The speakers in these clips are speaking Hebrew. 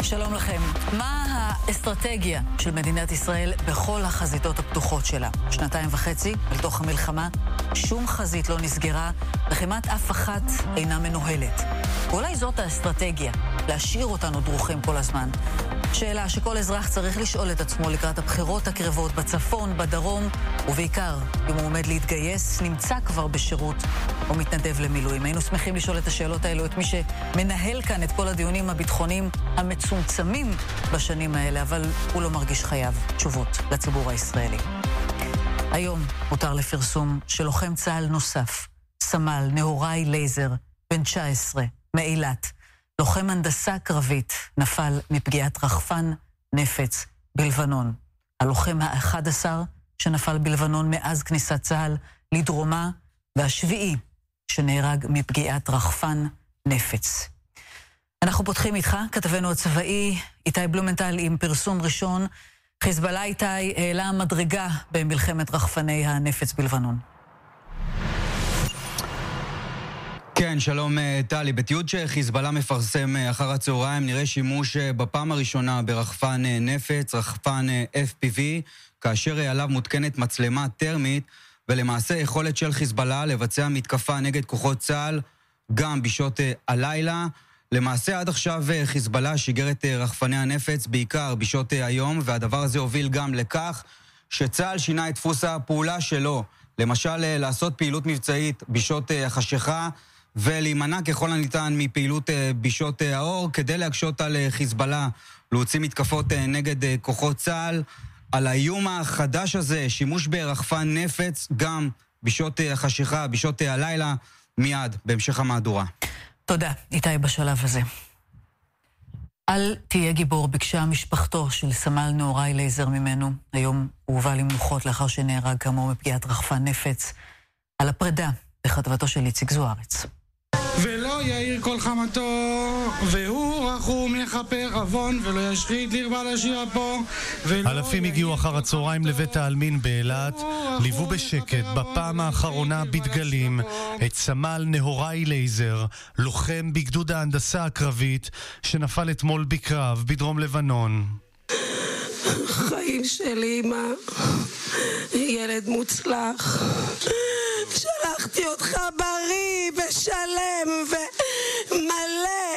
שלום לכם. מה האסטרטגיה של מדינת ישראל בכל החזיתות הפתוחות שלה? 2.5 אל תוך המלחמה, שום חזית לא נסגרה, וכמעט אף אחת אינה מנוהלת. אולי זאת האסטרטגיה, להשאיר אותנו דרוכים כל הזמן. שאלה שכל אזרח צריך לשאול את עצמו לקראת הבחירות הקרבות בצפון, בדרום, ובעיקר, אם הוא עומד להתגייס, נמצא כבר בשירות או מתנדב למילואים. היינו שמחים לשאול את השאלות האלו, את מי שמנהל כאן את כל הדיונים הביטחוניים המצומצמים בשנים האלה, אבל הוא לא מרגיש חייב תשובות לציבור הישראלי. היום הותר לפרסום שלוחם צה"ל נוסף, סמל נהוראי לייזר, בן 19, מאילת, לוחם הנדסה קרבית, נפל מפגיעת רחפן נפץ בלבנון. הלוחם ה-11 שנפל בלבנון מאז כניסת צה"ל לדרומה, והשביעי שנהרג מפגיעת רחפן נפץ. אנחנו פותחים איתך, כתבנו הצבאי, איתי בלומנטל, עם פרסום ראשון. חיזבאללה, איתי, העלה מדרגה במלחמת רחפני הנפץ בלבנון. כן, שלום טלי. בתיעוד שחיזבאללה מפרסם אחר הצהריים נראה שימוש בפעם הראשונה ברחפן נפץ, רחפן FPV, כאשר עליו מותקנת מצלמה טרמית, ולמעשה יכולת של חיזבאללה לבצע מתקפה נגד כוחות צה"ל גם בשעות הלילה. למעשה עד עכשיו חיזבאללה שיגר את רחפני הנפץ בעיקר בשעות היום, והדבר הזה הוביל גם לכך שצה"ל שינה את דפוס הפעולה שלו, למשל לעשות פעילות מבצעית בשעות החשיכה, ולהימנע ככל הניתן מפעילות בשעות האור, כדי להקשות על חיזבאללה להוציא מתקפות נגד כוחות צה"ל. על האיום החדש הזה, שימוש ברחפן נפץ גם בשעות החשיכה, בשעות הלילה, מיד בהמשך המהדורה. תודה, איתי, בשלב הזה. אל תהיה גיבור, ביקשה משפחתו של סמל נהוראי לייזר ממנו. היום הוא הובא למנוחות לאחר שנהרג כאמור מפגיעת רחפן נפץ. על הפרידה בכתבתו של איציק זוארץ. ולא יאיר כל חמתו, והוא רחום יכפר עוון, ולא ישחית לרבה לשיר פה. אלפים הגיעו אחר הצהריים לבית העלמין באילת, ליוו בשקט בפעם האחרונה בדגלים את סמל נהוראי לייזר, לוחם בגדוד ההנדסה הקרבית שנפל אתמול בקרב בדרום לבנון. חיים של אמא, ילד מוצלח, שלחתי אותך בריא ושלם ומלא,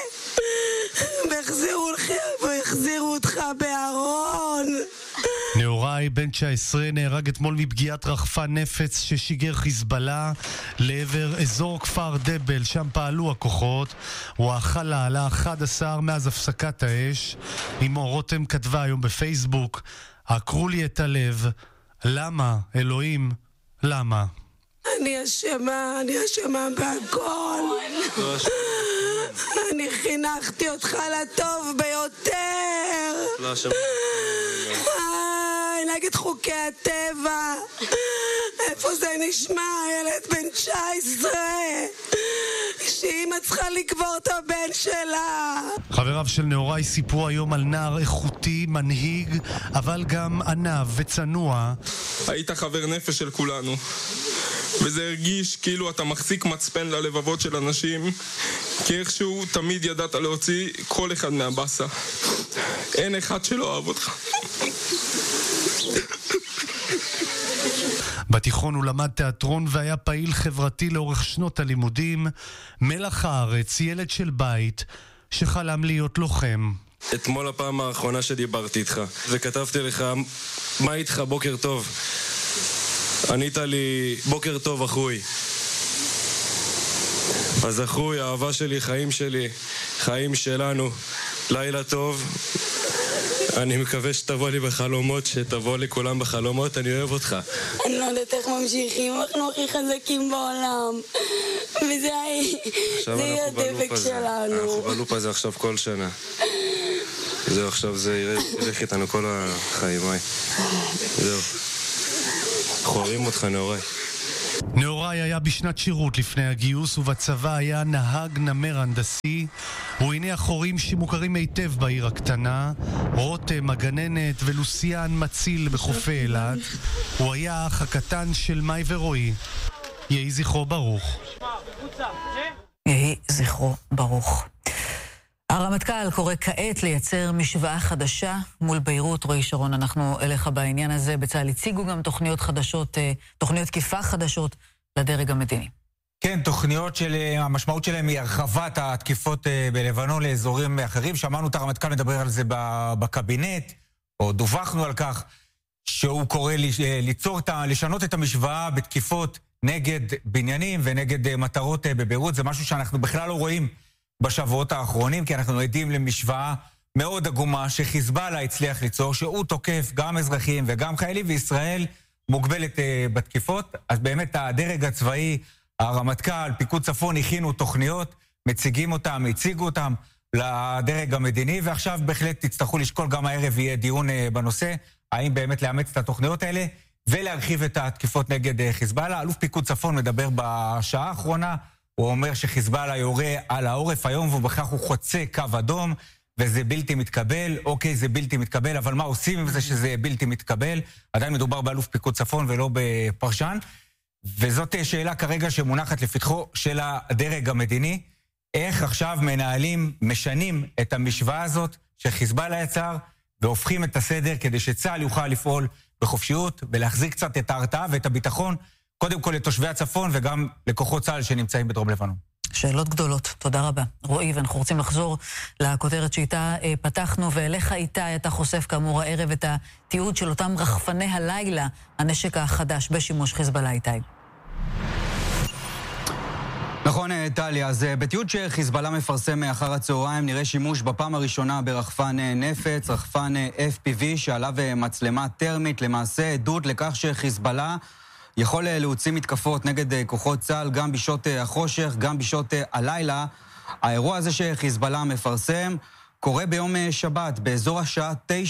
והחזירו אותך בארון. נהוראי בן 19 נהרג אתמול מפגיעת רחפן נפץ ששיגר חיזבאללה לעבר אזור כפר דבל, שם פעלו הכוחות. הוא החלל ה-11 מאז הפסקת האש. אמו רותם כתבה היום בפייסבוק, עקרו לי את הלב, למה אלוהים, למה? אני אשמה בהכל. אני חינכתי אותך לטוב ביותר. נגד חוקי הטבע. איפה זה נשמע, ילד בן 19 שאמא צריכה לקבור את הבן שלה. חבריו של נהוראי סיפרו היום על נער איכותי, מנהיג, אבל גם ענב וצנוע. היית חבר נפש של כולנו, וזה הרגיש כאילו אתה מחזיק מצפן ללבבות של אנשים, כי איכשהו תמיד ידעת להוציא כל אחד מהבסה. אין אחד שלא אוהב אותך. בתיכון הוא למד תיאטרון והיה פעיל חברתי לאורך שנות הלימודים. מלח הארץ, ילד של בית שחלם להיות לוחם. אתמול הפעם האחרונה שדיברתי איתך וכתבתי לך מה איתך, בוקר טוב. ענית לי בוקר טוב אחוי. אז אחוי, האהבה שלי, חיים שלי, חיים שלנו, לילה טוב. אני מקווה שתבוא לי בחלומות, שתבוא לי כולם בחלומות, אני אוהב אותך. אני לא יודעת איך ממשיכים, אנחנו הכי חזקים בעולם, וזה יהיה הדבק שלנו. אנחנו בלופ הזה עכשיו כל שנה. זהו, עכשיו זה ילך איתנו כל החיים, זהו. אנחנו אוהבים אותך, נהוראי. נהוראי היה בשנת שירות לפני הגיוס, ובצבא היה נהג נמר הנדסי. הוא הניח חורים שמוכרים היטב בעיר הקטנה, רותם הגננת ולוסיאן מציל בחופי אילת. הוא היה האח הקטן של מאי ורועי. יהי זכרו ברוך. יהי זכרו ברוך. הרמטכ"ל קורא כעת לייצר משוואה חדשה מול ביירות. רועי שרון, אנחנו אליך בעניין הזה. בצה"ל הציגו גם תוכניות חדשות, תוכניות תקיפה חדשות לדרג המדיני. כן, תוכניות המשמעות שלהם היא הרחבת התקיפות בלבנון לאזורים אחרים. שמענו את הרמטכ"ל מדבר על זה בקבינט, או דווחנו על כך שהוא קורא לשנות את המשוואה בתקיפות נגד בניינים ונגד מטרות בביירות. זה משהו שאנחנו בכלל לא רואים בשבועות האחרונים, כי אנחנו עדים למשוואה מאוד עגומה שחיזבאללה הצליח ליצור, שהוא תוקף גם אזרחים וגם חיילים, וישראל מוגבלת בתקיפות. אז באמת הדרג הצבאי, הרמטכ"ל, פיקוד צפון, הכינו תוכניות, מציגו אותם לדרג המדיני, ועכשיו בהחלט תצטרכו לשקול, גם הערב יהיה דיון בנושא, האם באמת לאמץ את התוכניות האלה, ולהרחיב את התקיפות נגד חיזבאללה. אלוף פיקוד צפון מדבר בשעה האחרונה, הוא אומר שחיזבאללה יורה על העורף היום, ובכך הוא חוצה קו אדום, וזה בלתי מתקבל. אוקיי, זה בלתי מתקבל, אבל מה עושים עם זה שזה בלתי מתקבל? עדיין מדובר באלוף פיקוד צפון ולא בפרשן, וזאת שאלה כרגע שמונחת לפתחו של הדרג המדיני, איך עכשיו משנים את המשוואה הזאת שחיזבאללה יצר, והופכים את הסדר כדי שצה"ל יוכל לפעול בחופשיות, ולהחזיק קצת את ההרתעה ואת הביטחון, קודם כל לתושבי הצפון וגם לכוחות צה"ל שנמצאים בדרום לבנון. שאלות גדולות, תודה רבה. רועי, ואנחנו רוצים לחזור לכותרת שאיתה פתחנו, ואליך איתה אתה חושף כאמור הערב את התיעוד של אותם רחפני הלילה, הנשק החדש בשימוש חיזבאללה. איתי. נכון, טלי, אז בתיעוד שחיזבאללה מפרסם אחר הצהריים נראה שימוש בפעם הראשונה ברחפן נפץ, רחפן FPV שעליו מצלמה טרמית, למעשה עדות לכך שחיזבאללה יכול להוציא מתקפות נגד כוחות צה"ל גם בשעות החושך, גם בשעות הלילה. האירוע הזה שחיזבאללה מפרסם קורה ביום שבת באזור השעה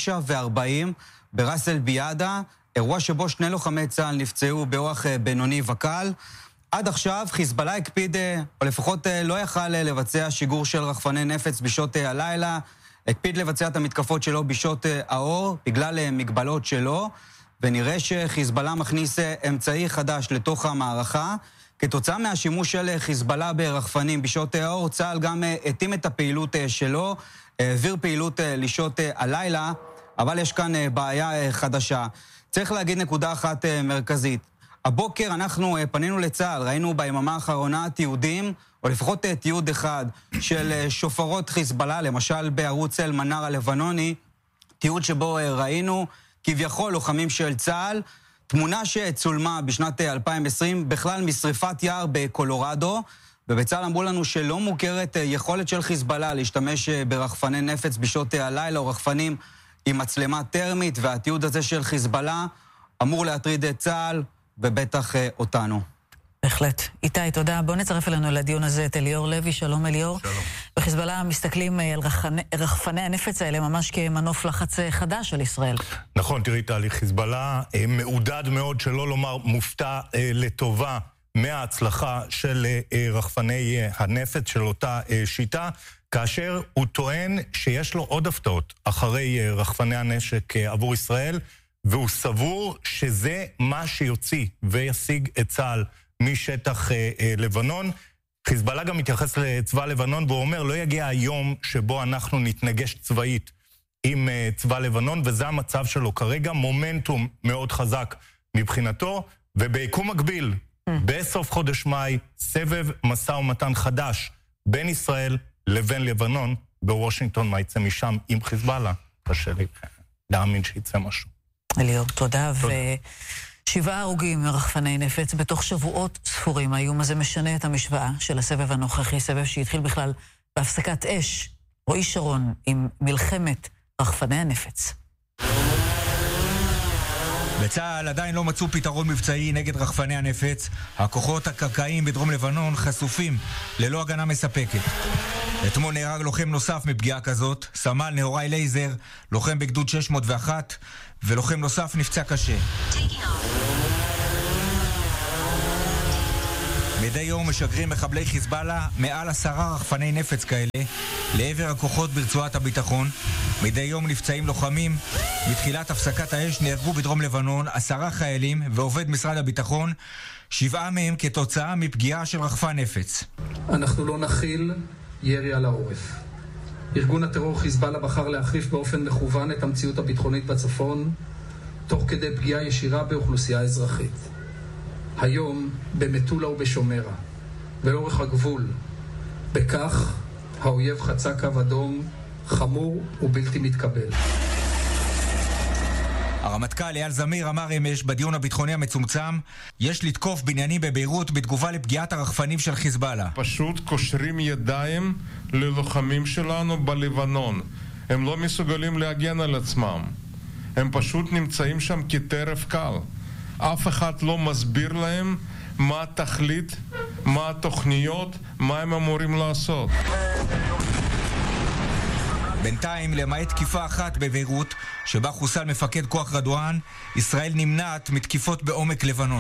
9:40 בראס אל ביאדה, אירוע שבו 2 לוחמי צה"ל נפצעו באורח בינוני וקל. עד עכשיו חיזבאללה הקפיד, או לפחות לא יכל לבצע שיגור של רחפני נפץ בשעות הלילה, הקפיד לבצע את המתקפות שלו בשעות האור בגלל מגבלות שלו, ונראה שחיזבאללה מכניס אמצעי חדש לתוך המערכה. כתוצאה מהשימוש של חיזבאללה ברחפנים בשעות האור, צה"ל גם התאים את הפעילות שלו, העביר פעילות לשעות הלילה, אבל יש כאן בעיה חדשה. צריך להגיד נקודה אחת מרכזית. הבוקר אנחנו פנינו לצה"ל, ראינו ביממה האחרונה תיעודים, או לפחות תיעוד אחד של שופרות חיזבאללה, למשל בערוץ אל-מנאר הלבנוני, תיעוד שבו ראינו כביכול לוחמים של צה"ל, תמונה שצולמה בשנת 2020 בכלל משריפת יער בקולורדו, ובצה"ל אמרו לנו שלא מוכרת יכולת של חיזבאללה להשתמש ברחפני נפץ בשעות הלילה או רחפנים עם מצלמה טרמית, והתיעוד הזה של חיזבאללה אמור להטריד את צה"ל ובטח אותנו. בהחלט. איתי, תודה. בוא נצרף אלינו לדיון הזה את אליאור לוי. שלום אליאור. שלום. בחיזבאללה מסתכלים על רחפני הנפץ האלה ממש כמנוף לחץ חדש על ישראל. נכון, תראי תהליך חיזבאללה מעודד מאוד, שלא לומר מופתע לטובה מההצלחה של רחפני הנפץ של אותה שיטה, כאשר הוא טוען שיש לו עוד הפתעות אחרי רחפני הנשק עבור ישראל, והוא סבור שזה מה שיוציא וישיג את צה"ל משטח לבנון. חיזבאללה גם מתייחס לצבא לבנון, והוא אומר, לא יגיע היום שבו אנחנו נתנגש צבאית עם צבא לבנון, וזה המצב שלו כרגע, מומנטום מאוד חזק מבחינתו, ובעיקום מקביל, בסוף חודש מאי, סבב משא ומתן חדש בין ישראל לבין לבנון, בוושינגטון. מה יצא משם עם חיזבאללה? קשה לי להאמין שיצא משהו. אליאור, תודה. 7 הרוגים מרחפני נפץ בתוך שבועות ספורים. האיום הזה משנה את המשוואה של הסבב הנוכחי, סבב שהתחיל בכלל בהפסקת אש. רועי שרון עם מלחמת רחפני הנפץ. בצה"ל עדיין לא מצאו פתרון מבצעי נגד רחפני הנפץ. הכוחות הקרקעיים בדרום לבנון חשופים ללא הגנה מספקת. אתמול נהרג לוחם נוסף מפגיעה כזאת, סמל נהוראי לייזר, לוחם בגדוד 601, ולוחם נוסף נפצע קשה. מדי יום משגרים מחבלי חיזבאללה מעל 10 רחפני נפץ כאלה לעבר הכוחות ברצועת הביטחון. מדי יום נפצעים לוחמים. מתחילת הפסקת האש נהרגו בדרום לבנון 10 חיילים ועובד משרד הביטחון, 7 מהם כתוצאה מפגיעה של רחפן נפץ. אנחנו לא נכיל ירי על העורף. ארגון הטרור חיזבאללה בחר להחריף באופן מכוון את המציאות הביטחונית בצפון, תוך כדי פגיעה ישירה באוכלוסייה האזרחית. היום, במטולה ובשומרה, ולאורך הגבול, בכך האויב חצה קו אדום חמור ובלתי מתקבל. הרמטכ"ל אייל זמיר אמר אמש בדיון הביטחוני המצומצם, יש לתקוף בניינים בביירות בתגובה לפגיעת הרחפנים של חיזבאללה. פשוט קושרים ידיים ללוחמים שלנו בלבנון. הם לא מסוגלים להגן על עצמם. הם פשוט נמצאים שם כטרף קל. אף אחד לא מסביר להם מה התכלית, מה התוכניות, מה הם אמורים לעשות. בינתיים, למעט תקיפה אחת בביירות, שבה חוסל מפקד כוח רדואן, ישראל נמנעת מתקיפות בעומק לבנון.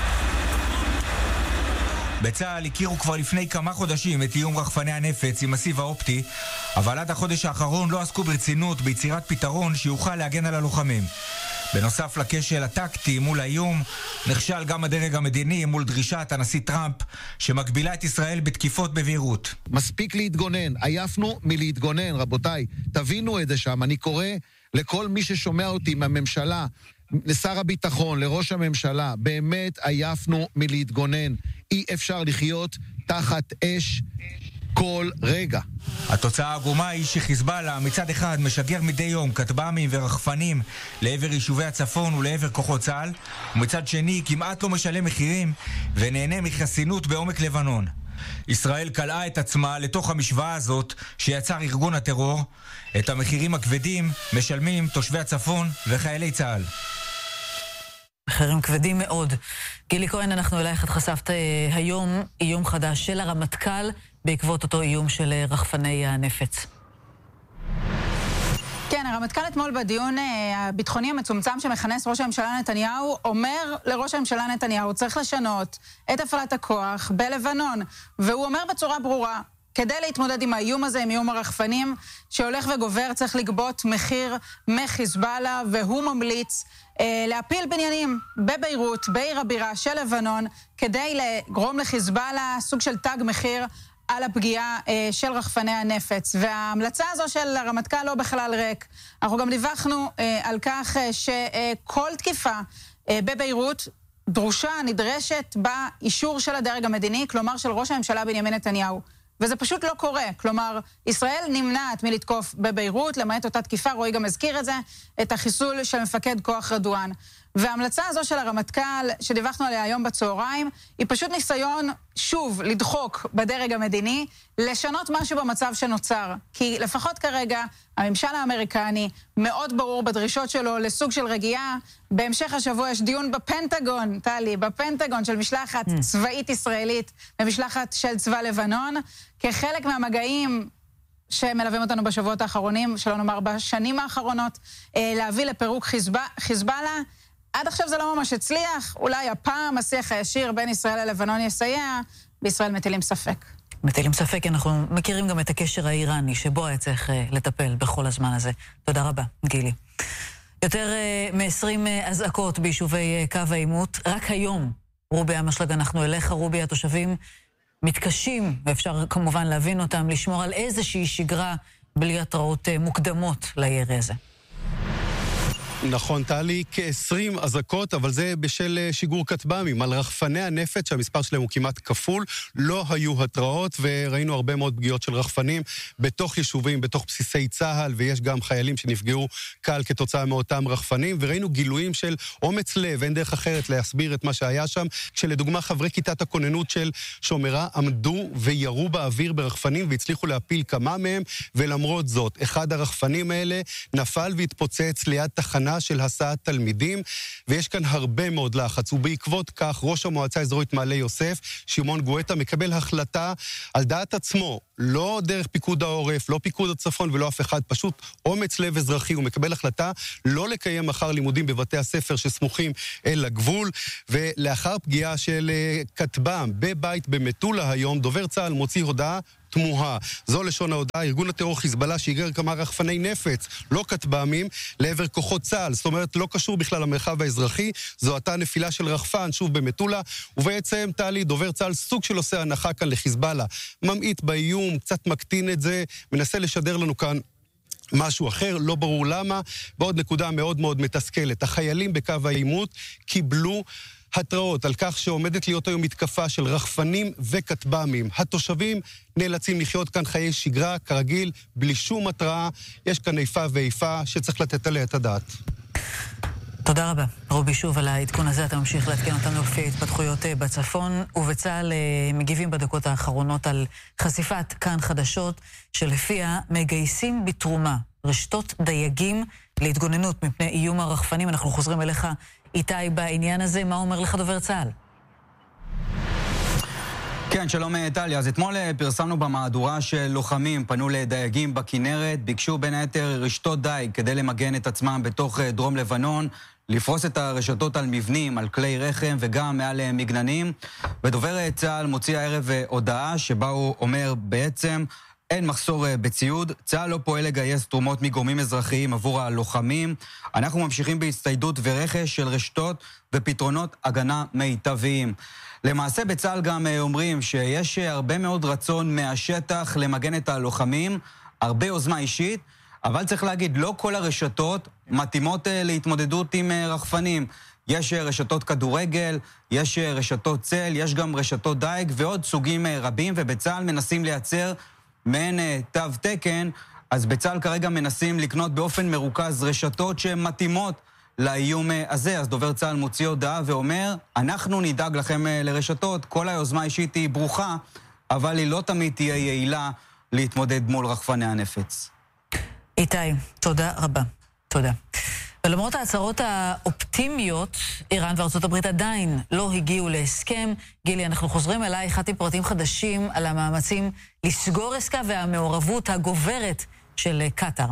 בצה"ל הכירו כבר לפני כמה חודשים את איום רחפני הנפץ עם הסיב האופטי, אבל עד החודש האחרון לא עסקו ברצינות ביצירת פתרון שיוכל להגן על הלוחמים. בנוסף לכשל הטקטי מול האיום, נכשל גם הדרג המדיני מול דרישת הנשיא טראמפ שמגבילה את ישראל בתקיפות בביירות. מספיק להתגונן, עייפנו מלהתגונן, רבותיי, תבינו את זה שם. אני קורא לכל מי ששומע אותי מהממשלה, לשר הביטחון, לראש הממשלה, באמת עייפנו מלהתגונן. אי אפשר לחיות תחת אש כל רגע. התוצאה העגומה היא שחיזבאללה מצד אחד משגר מדי יום כטב"מים ורחפנים לעבר יישובי הצפון ולעבר כוחות צה"ל, ומצד שני כמעט לא משלם מחירים ונהנה מחסינות בעומק לבנון. ישראל קלעה את עצמה לתוך המשוואה הזאת שיצר ארגון הטרור. את המחירים הכבדים משלמים תושבי הצפון וחיילי צה"ל. מחירים כבדים מאוד. גילי כהן, אנחנו אלייך. את חשפת היום איום חדש של הרמטכ"ל בעקבות אותו איום של רחפני הנפץ. כן, הרמטכ"ל אתמול בדיון הביטחוני המצומצם שמכנס ראש הממשלה נתניהו, אומר לראש הממשלה נתניהו, צריך לשנות את הפעלת הכוח בלבנון, והוא אומר בצורה ברורה, כדי להתמודד עם האיום הזה, עם איום הרחפנים, שהולך וגובר, צריך לגבות מחיר מחיזבאללה, והוא ממליץ להפיל בניינים בביירות, בעיר הבירה של לבנון, כדי לגרום לחיזבאללה סוג של תג מחיר על הפגיעה של רחפני הנפץ. וההמלצה הזו של הרמטכ"ל לא בכלל ריק. אנחנו גם דיווחנו על כך שכל תקיפה בביירות דרושה, נדרשת באישור של הדרג המדיני, כלומר של ראש הממשלה בנימין נתניהו. וזה פשוט לא קורה. כלומר, ישראל נמנעת מלתקוף בביירות, למעט אותה תקיפה, רועי גם הזכיר את זה, את החיסול של מפקד כוח רדואן. וההמלצה הזו של הרמטכ"ל, שדיווחנו עליה היום בצהריים, היא פשוט ניסיון, שוב, לדחוק בדרג המדיני, לשנות משהו במצב שנוצר. כי לפחות כרגע, הממשל האמריקני מאוד ברור בדרישות שלו לסוג של רגיעה. בהמשך השבוע יש דיון בפנטגון, טלי, בפנטגון של משלחת צבאית ישראלית, ומשלחת של צבא לבנון, כחלק מהמגעים שמלווים אותנו בשבועות האחרונים, שלא נאמר בשנים האחרונות, להביא לפירוק חיזבאללה. עד עכשיו זה לא ממש הצליח, אולי הפעם השיח הישיר בין ישראל ללבנון יסייע, בישראל מטילים ספק. מטילים ספק, כי אנחנו מכירים גם את הקשר האיראני, שבו היה צריך לטפל בכל הזמן הזה. תודה רבה, גילי. יותר מ-20 אזעקות ביישובי קו העימות. רק היום, רובי המשלג, אנחנו אליך, רובי, התושבים מתקשים, ואפשר כמובן להבין אותם, לשמור על איזושהי שגרה בלי התראות מוקדמות לירי הזה. נכון, טלי, כ-20 אזעקות, אבל זה בשל שיגור כטב"מים על רחפני הנפץ, שהמספר שלהם הוא כמעט כפול. לא היו התראות, וראינו הרבה מאוד פגיעות של רחפנים בתוך יישובים, בתוך בסיסי צה"ל, ויש גם חיילים שנפגעו קל כתוצאה מאותם רחפנים, וראינו גילויים של אומץ לב, אין דרך אחרת להסביר את מה שהיה שם, כשלדוגמה חברי כיתת הכוננות של שומרה עמדו וירו באוויר ברחפנים, והצליחו להפיל כמה מהם, ולמרות זאת, אחד הרחפנים האלה נפל והתפוצץ ליד תחנה של הסעת תלמידים, ויש כאן הרבה מאוד לחץ, ובעקבות כך ראש המועצה האזורית מעלה יוסף, שמעון גואטה, מקבל החלטה על דעת עצמו, לא דרך פיקוד העורף, לא פיקוד הצפון ולא אף אחד, פשוט אומץ לב אזרחי, הוא מקבל החלטה לא לקיים מחר לימודים בבתי הספר שסמוכים אל הגבול, ולאחר פגיעה של כטב"ם בבית במטולה היום, דובר צה"ל מוציא הודעה, תמוהה. זו לשון ההודעה. ארגון הטרור חיזבאללה שיגר כמה רחפני נפץ, לא כטב"מים, לעבר כוחות צה"ל. זאת אומרת, לא קשור בכלל למרחב האזרחי. זו הייתה נפילה של רחפן, שוב במטולה, ובעצם טלי, דובר צה"ל, סוג של עושה הנחה כאן לחיזבאללה. ממעיט באיום, קצת מקטין את זה, מנסה לשדר לנו כאן משהו אחר, לא ברור למה. ועוד נקודה מאוד מאוד מתסכלת. החיילים בקו העימות קיבלו התראות על כך שעומדת להיות היום מתקפה של רחפנים וכטב"מים. התושבים נאלצים לחיות כאן חיי שגרה, כרגיל, בלי שום התראה. יש כאן איפה ואיפה שצריך לתת עליה את הדעת. תודה רבה. רובי, שוב על העדכון הזה, אתה ממשיך להתקן אותנו לפי התפתחויות בצפון, ובצה"ל מגיבים בדקות האחרונות על חשיפת כאן חדשות, שלפיה מגייסים בתרומה רשתות דייגים להתגוננות מפני איום הרחפנים. אנחנו חוזרים אליך, איתי, בעניין הזה. מה אומר לך דובר צה"ל? כן, שלום טלי. אז אתמול פרסמנו במהדורה של לוחמים פנו לדייגים בכנרת, ביקשו בין היתר רשתות דייג כדי למגן את עצמם בתוך דרום לבנון, לפרוס את הרשתות על מבנים, על כלי רחם וגם מעל מגננים. ודובר צה"ל מוציא הערב הודעה שבה הוא אומר בעצם אין מחסור בציוד, צה"ל לא פועל לגייס תרומות מגורמים אזרחיים עבור הלוחמים, אנחנו ממשיכים בהצטיידות ורכש של רשתות ופתרונות הגנה מיטביים. למעשה בצה"ל גם אומרים שיש הרבה מאוד רצון מהשטח למגן את הלוחמים, הרבה יוזמה אישית, אבל צריך להגיד, לא כל הרשתות מתאימות להתמודדות עם רחפנים. יש רשתות כדורגל, יש רשתות צל, יש גם רשתות דייג ועוד סוגים רבים, ובצה"ל מנסים לייצר מעין תו תקן, אז בצה"ל כרגע מנסים לקנות באופן מרוכז רשתות שהן מתאימות לאיום הזה. אז דובר צה"ל מוציא הודעה ואומר, אנחנו נדאג לכם לרשתות, כל היוזמה האישית היא ברוכה, אבל היא לא תמיד תהיה יעילה להתמודד מול רחפני הנפץ. איתי, תודה רבה. תודה. ולמרות ההצהרות האופטימיות, איראן וארצות הברית עדיין לא הגיעו להסכם. גילי, אנחנו חוזרים אליי, אחד עם פרטים חדשים על המאמצים לסגור עסקה והמעורבות הגוברת של קטר.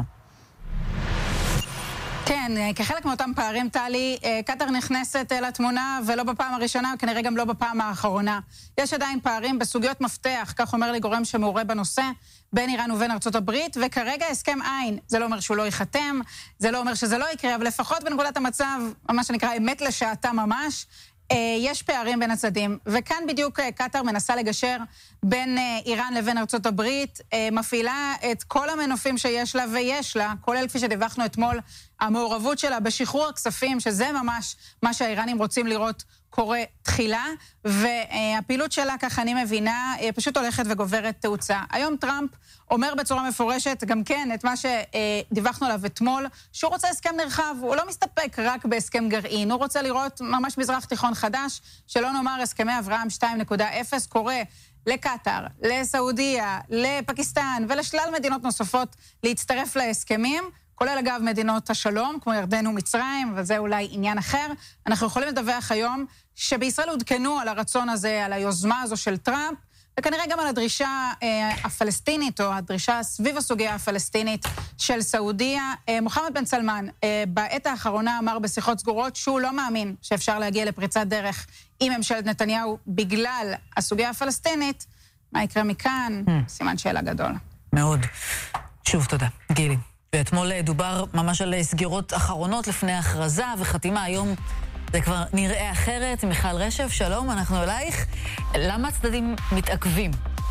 כן, כחלק מאותם פערים, טלי, קטר נכנסת לתמונה ולא בפעם הראשונה, כנראה גם לא בפעם האחרונה. יש עדיין פערים בסוגיות מפתח, כך אומר לי גורם שמעורה בנושא, בין איראן ובין ארצות הברית, וכרגע הסכם עין. זה לא אומר שהוא לא ייחתם, זה לא אומר שזה לא יקרה, אבל לפחות בנקודת המצב, מה שנקרא אמת לשעתה ממש, יש פערים בין הצדדים, וכאן בדיוק קטר מנסה לגשר בין איראן לבין ארצות הברית, מפעילה את כל המנופים שיש לה ויש לה, כולל כפי שדיווחנו אתמול, המעורבות שלה בשחרור הכספים, שזה ממש מה שהאיראנים רוצים לראות קורה תחילה, והפעילות שלה, כך אני מבינה, פשוט הולכת וגוברת תאוצה. היום טראמפ אומר בצורה מפורשת, גם כן, את מה שדיווחנו עליו אתמול, שהוא רוצה הסכם נרחב, הוא לא מסתפק רק בהסכם גרעין, הוא רוצה לראות ממש מזרח תיכון חדש, שלא נאמר הסכמי אברהם 2.0, קורא לקטר, לסעודיה, לפקיסטן ולשלל מדינות נוספות להצטרף להסכמים, כולל אגב מדינות השלום, כמו ירדן ומצרים, וזה אולי עניין אחר. אנחנו יכולים לדווח היום שבישראל עודכנו על הרצון הזה, על היוזמה הזו של טראמפ, וכנראה גם על הדרישה הפלסטינית, או הדרישה סביב הסוגיה הפלסטינית של סעודיה. מוחמד בן סלמן, בעת האחרונה אמר בשיחות סגורות שהוא לא מאמין שאפשר להגיע לפריצת דרך עם ממשלת נתניהו בגלל הסוגיה הפלסטינית. מה יקרה מכאן? סימן שאלה גדול. מאוד. שוב תודה. גילי. ואתמול דובר ממש על סגירות אחרונות לפני הכרזה וחתימה. היום זה כבר נראה אחרת. מיכל רשף, שלום, אנחנו אלייך. למה הצדדים מתעכבים?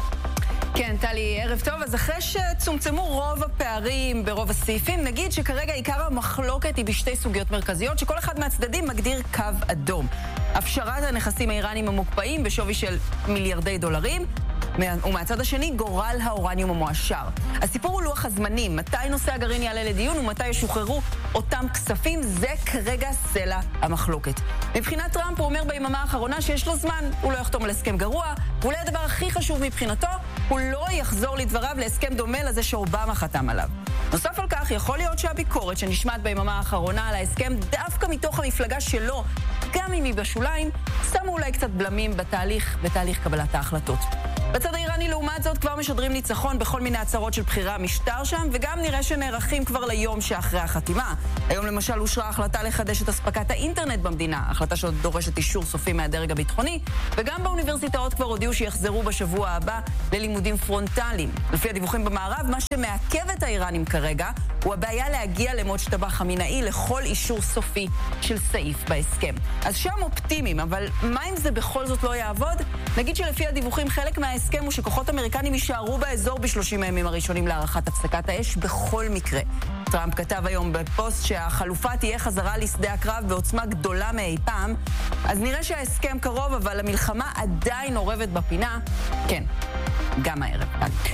כן, טלי, ערב טוב. אז אחרי שצומצמו רוב הפערים ברוב הסעיפים, נגיד שכרגע עיקר המחלוקת היא בשתי סוגיות מרכזיות, שכל אחד מהצדדים מגדיר קו אדום. הפשרת הנכסים האיראנים המוקפאים בשווי של מיליארדי דולרים, ומהצד השני גורל האורניום המועשר. הסיפור הוא לוח הזמנים, מתי נושא הגרעין יעלה לדיון ומתי ישוחררו אותם כספים, זה כרגע סלע המחלוקת. מבחינת טראמפ הוא אומר ביממה האחרונה שיש לו זמן, הוא לא יחתום על הסכם גרוע, ואולי הדבר הכי חשוב מבחינתו, הוא לא יחזור לדבריו להסכם דומה לזה שאובמה חתם עליו. נוסף על כך, יכול להיות שהביקורת שנשמעת ביממה האחרונה על ההסכם דווקא מתוך המפלגה שלו, גם אם היא בשוליים, שמו אולי קצת בלמים בתהליך קבלת ההחלטות. בצד האיראני לעומת זאת כבר משדרים ניצחון בכל מיני הצהרות של בחירי המשטר שם, וגם נראה שנערכים כבר ליום שאחרי החתימה. היום למשל אושרה החלטה לחדש את הספקת האינטרנט במדינה, החלטה שעוד דורשת אישור סופי מהדרג הביטחוני, וגם באוניברסיטאות כבר הודיעו שיחזרו בשבוע הבא ללימודים פרונטליים. לפי הדיווחים במערב, מה שמעכב את האיראנים כרגע הוא הבעיה להגיע למוצ'טבא חמינאי לכל אישור סופי של סעיף בהסכם. אז שם אופטימיים, אבל מה אם זה בכל זאת לא יעבוד? נגיד שלפי הדיווחים חלק מההסכם הוא שכוחות אמריקנים יישארו באזור ב30 הימים הראשונים להארכת הפסקת האש בכל מקרה. טראמפ כתב היום בפוסט שהחלופה תהיה חזרה לשדה הקרב בעוצמה גדולה מאי פעם, אז נראה שההסכם קרוב, אבל המלחמה עדיין עורבת בפינה. כן, גם הערב.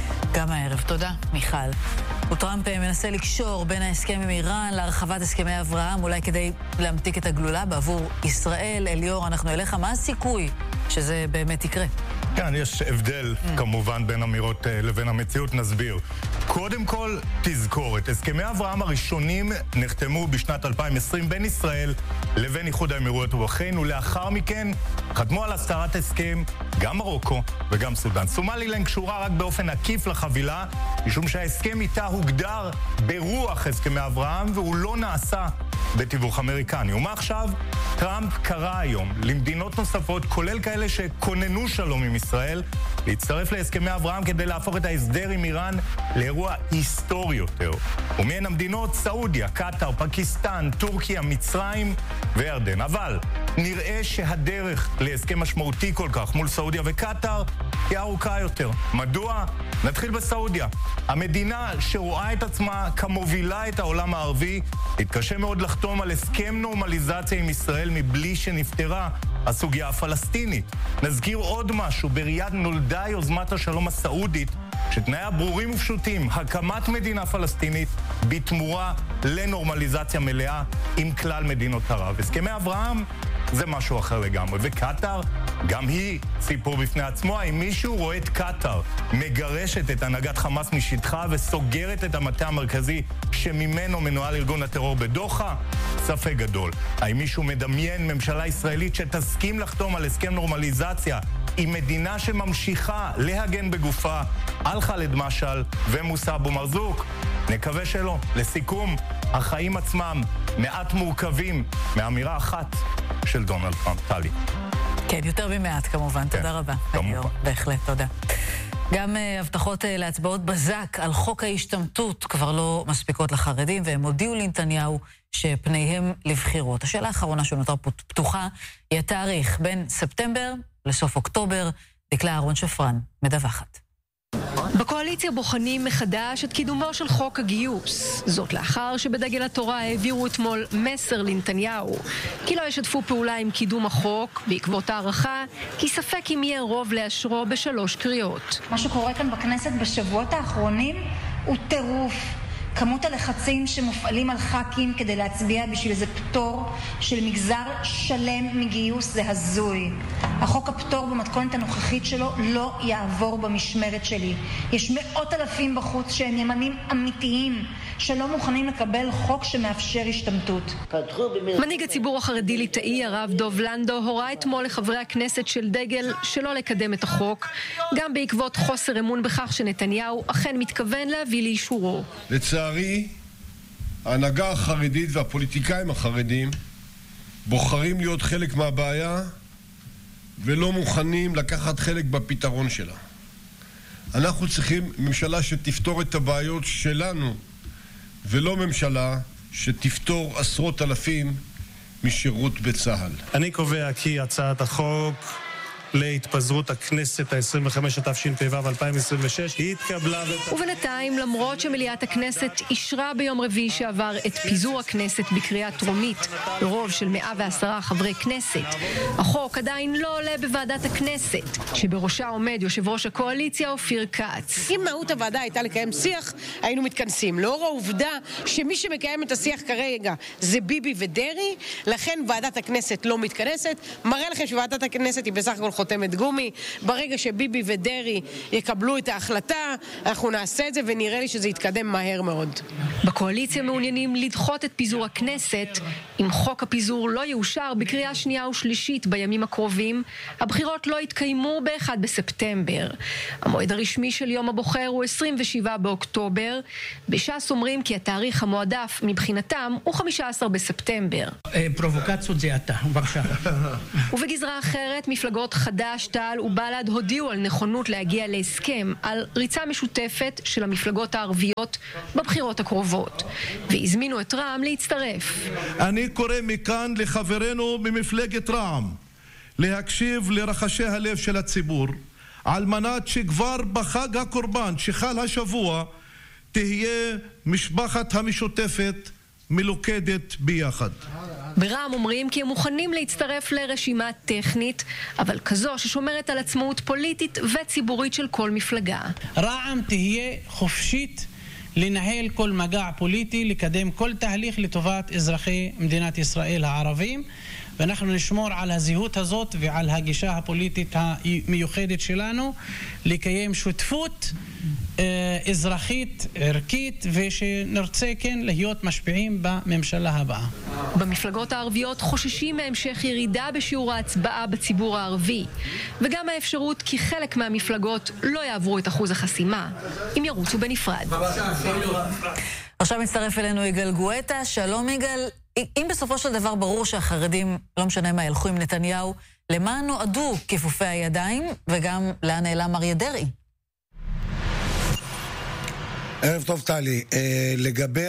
גם הערב. תודה, מיכל. וטראמפ מנסה לקשור בין ההסכם עם איראן להרחבת הסכמי אברהם, אולי כדי להמתיק את הגלולה בעבור ישראל. אליאור, אנחנו אליך. מה הסיכוי שזה באמת יקרה? כן, יש הבדל כמובן בין אמירות לבין המציאות, נסביר. קודם כל, תזכורת, הסכמי אברהם הראשונים נחתמו בשנת 2020 בין ישראל לבין איחוד האמירויות ובחריין, ולאחר מכן חתמו על הסתרת הסכם גם מרוקו וגם סודן. סומלילנד קשורה רק באופן עקיף לחבילה, משום שההסכם איתה הוגדר ברוח הסכמי אברהם, והוא לא נעשה בתיווך אמריקני. ומה עכשיו? טראמפ קרא היום למדינות נוספות, כולל כאלה שכוננו שלום עם ישראל, להצטרף להסכמי אברהם כדי להפוך את ההסדר עם איראן לאירוע היסטורי יותר. ומהן המדינות סעודיה, קטר, פקיסטן, טורקיה, מצרים וירדן. אבל נראה שהדרך להסכם משמעותי כל כך מול סעודיה וקטר היא ארוכה יותר. מדוע? נתחיל בסעודיה. המדינה שרואה את עצמה כמובילה את העולם הערבי, התקשה מאוד לחתום על הסכם נורמליזציה עם ישראל מבלי שנפתרה הסוגיה הפלסטינית. נזכיר עוד משהו, בריאד נולדה יוזמת השלום הסעודית, שתנאיה ברורים ופשוטים, הקמת מדינה פלסטינית בתמורה לנורמליזציה מלאה עם כלל מדינות ערב. הסכמי אברהם זה משהו אחר לגמרי, וקטר גם היא סיפור בפני עצמו. אם מישהו רואה את קטר מגרשת את הנהגת חמאס משטחה וסוגרת את המטה המרכזי שממנו מנוהל ארגון הטרור בדוחה, ספק גדול. האם מישהו מדמיין ממשלה ישראלית שתסכים לחתום על הסכם נורמליזציה עם מדינה שממשיכה להגן בגופה על ח'אלד משעל ומוסא אבו מרזוק? נקווה שלא. לסיכום, החיים עצמם מעט מורכבים מאמירה אחת של דונלד טראמפ. טלי. כן, יותר ממעט כמובן. כן, תודה רבה. כמובן. בהחלט, תודה. גם הבטחות להצבעות בזק על חוק ההשתמטות כבר לא מספיקות לחרדים, והם הודיעו לנתניהו שפניהם לבחירות. השאלה האחרונה שנותר פתוחה היא התאריך בין ספטמבר לסוף אוקטובר. דקלה אהרון שפרן מדווחת. בקואליציה בוחנים מחדש את קידומו של חוק הגיוס. זאת לאחר שבדגל התורה העבירו אתמול מסר לנתניהו, כי לא ישתפו פעולה עם קידום החוק בעקבות הערכה, כי ספק אם יהיה רוב לאשרו ב3 קריאות. מה שקורה כאן בכנסת בשבועות האחרונים הוא טירוף. כמות הלחצים שמופעלים על ח"כים כדי להצביע בשביל איזה פטור של מגזר שלם מגיוס זה הזוי. החוק הפטור במתכונת הנוכחית שלו לא יעבור במשמרת שלי. יש מאות אלפים בחוץ שהם ימנים אמיתיים שלא מוכנים לקבל חוק שמאפשר השתמטות. מנהיג הציבור החרדי ליטאי הרב דוב לנדו הורה אתמול לחברי הכנסת של דגל שלא לקדם את החוק, גם בעקבות חוסר אמון בכך שנתניהו אכן מתכוון להביא לאישורו. לצערי, ההנהגה החרדית והפוליטיקאים החרדים בוחרים להיות חלק מהבעיה ולא מוכנים לקחת חלק בפתרון שלה. אנחנו צריכים ממשלה שתפתור את הבעיות שלנו, ולא ממשלה שתפתור עשרות אלפים משירות בצה"ל. אני קובע כי הצעת החוק להתפזרות הכנסת ה-25 התשפ"ו 2026 היא התקבלה. ובינתיים, למרות שמליאת הכנסת אישרה ביום רביעי שעבר את פיזור הכנסת בקריאה טרומית ברוב של 110 חברי כנסת, החוק עדיין לא עולה בוועדת הכנסת, שבראשה עומד יושב ראש הקואליציה אופיר כץ. אם מהות הוועדה הייתה לקיים שיח, היינו מתכנסים. לאור העובדה שמי שמקיים את השיח כרגע זה ביבי ודרי, לכן ועדת הכנסת לא מתכנסת. מראה לכם שוועדת הכנסת היא בסך הכל חותמת גומי. ברגע שביבי ודרי יקבלו את ההחלטה, אנחנו נעשה את זה, ונראה לי שזה יתקדם מהר מאוד. בקואליציה מעוניינים לדחות את פיזור הכנסת. אם חוק הפיזור לא יאושר בקריאה שנייה ושלישית בימים הקרובים, הבחירות לא יתקיימו ב-1 בספטמבר. המועד הרשמי של יום הבוחר הוא 27 באוקטובר. בש"ס אומרים כי התאריך המועדף מבחינתם הוא 15 בספטמבר. פרובוקציות זה אתה, בבקשה. ובגזרה אחרת, מפלגות חד"ש, תע"ל ובל"ד הודיעו על נכונות להגיע להסכם על ריצה משותפת של המפלגות הערביות בבחירות הקרובות, והזמינו את רע"מ להצטרף. אני קורא מכאן לחברינו ממפלגת רע"מ להקשיב לרחשי הלב של הציבור, על מנת שכבר בחג הקורבן שחל השבוע תהיה משפחת המשותפת מלוכדת ביחד. ברע"מ אומרים כי הם מוכנים להצטרף לרשימה טכנית, אבל כזו ששומרת על עצמאות פוליטית וציבורית של כל מפלגה. רע"מ תהיה חופשית לנהל כל מגע פוליטי, לקדם כל תהליך לטובת אזרחי מדינת ישראל הערבים, ואנחנו נשמור על הזהות הזאת ועל הגישה הפוליטית המיוחדת שלנו, לקיים שותפות אזרחית, ערכית, ושנרצה כן להיות משפיעים בממשלה הבאה. במפלגות הערביות חוששים מהמשך ירידה בשיעור ההצבעה בציבור הערבי, וגם האפשרות כי חלק מהמפלגות לא יעברו את אחוז החסימה, אם ירוצו בנפרד. עכשיו מצטרף אלינו יגאל גואטה. שלום יגאל. אם בסופו של דבר ברור שהחרדים, לא משנה מה, ילכו עם נתניהו, למה נועדו כיפופי הידיים, וגם לאן נעלם אריה דרעי? ערב טוב טלי, לגבי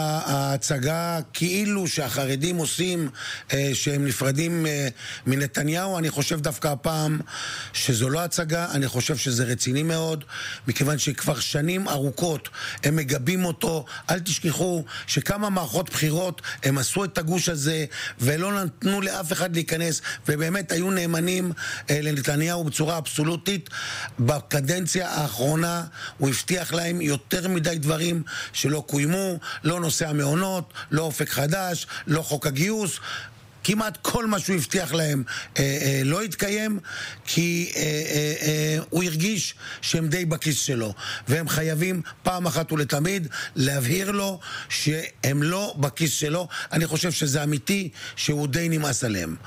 ההצגה כאילו שהחרדים עושים שהם נפרדים מנתניהו, אני חושב דווקא הפעם שזו לא הצגה, אני חושב שזה רציני מאוד, מכיוון שכבר שנים ארוכות הם מגבים אותו. אל תשכחו שכמה מערכות בחירות הם עשו את הגוש הזה ולא נתנו לאף אחד להיכנס, ובאמת היו נאמנים לנתניהו בצורה אבסולוטית. בקדנציה האחרונה הוא הבטיח להם יותר מדי דברים שלא קוימו, לא נושא המעונות, לא אופק חדש, לא חוק הגיוס. כמעט כל מה שהוא הבטיח להם לא התקיים, כי הוא הרגיש שהם די בכיס שלו, והם חייבים פעם אחת ולתמיד להבהיר לו שהם לא בכיס שלו. אני חושב שזה אמיתי, שהוא די נמאס עליהם.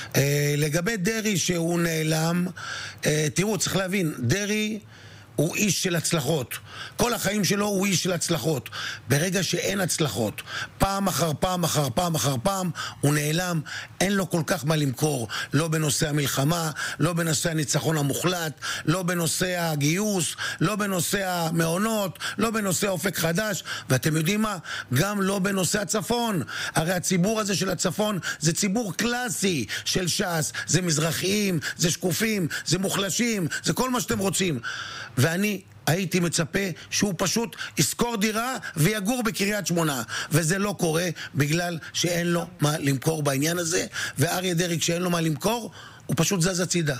לגבי דרי שהוא נעלם, תראו, צריך להבין, דרי הוא איש של הצלחות. כל החיים שלו הוא איש של הצלחות. ברגע שאין הצלחות, פעם אחר פעם אחר פעם אחר פעם, הוא נעלם. אין לו כל כך מה למכור. לא בנושא המלחמה, לא בנושא הניצחון המוחלט, לא בנושא הגיוס, לא בנושא המעונות, לא בנושא אופק חדש, ואתם יודעים מה? גם לא בנושא הצפון. הרי הציבור הזה של הצפון זה ציבור קלאסי של ש"ס. זה מזרחיים, זה שקופים, זה מוחלשים, זה כל מה שאתם רוצים. ואני הייתי מצפה שהוא פשוט ישכור דירה ויגור בקריית שמונה, וזה לא קורה בגלל שאין לו מה למכור בעניין הזה, ואריה דרעי כשאין לו מה למכור הוא פשוט זז הצידה.